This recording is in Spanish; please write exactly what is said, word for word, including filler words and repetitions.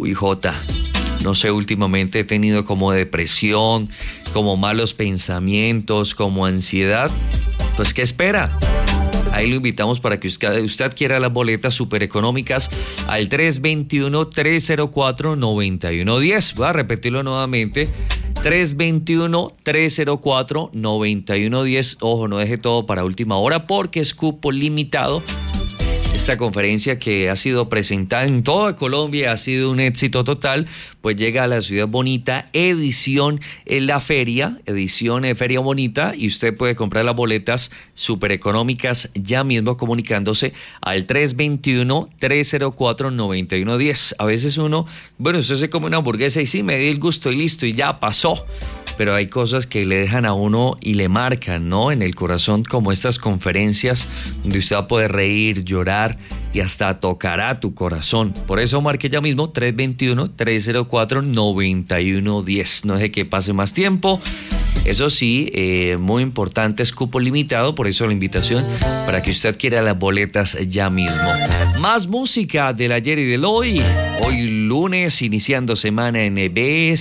Uy, Jota, no sé, últimamente he tenido como depresión, como malos pensamientos, como ansiedad. Pues, ¿qué espera? Ahí lo invitamos para que usted, usted adquiera las boletas súper económicas al tres dos uno, tres cero cuatro, nueve uno uno cero. Voy a repetirlo nuevamente. tres dos uno, tres cero cuatro, nueve uno uno cero. Ojo, no deje todo para última hora porque es cupo limitado. Esta conferencia, que ha sido presentada en toda Colombia, ha sido un éxito total, pues llega a la Ciudad Bonita, edición en la feria, edición en Feria Bonita, y usted puede comprar las boletas súper económicas ya mismo comunicándose al tres dos uno, tres cero cuatro, nueve uno uno cero. A veces uno, bueno, usted se come una hamburguesa y sí, me di el gusto y listo, y ya pasó. Pero hay cosas que le dejan a uno y le marcan, ¿no?, en el corazón, como estas conferencias donde usted va a poder reír, llorar y hasta tocará tu corazón. Por eso marque ya mismo tres dos uno, tres cero cuatro, nueve uno uno cero. No deje que pase más tiempo. Eso sí, eh, muy importante, es cupo limitado, por eso la invitación para que usted adquiera las boletas ya mismo. Más música del ayer y del hoy. Hoy lunes, iniciando semana en E B S.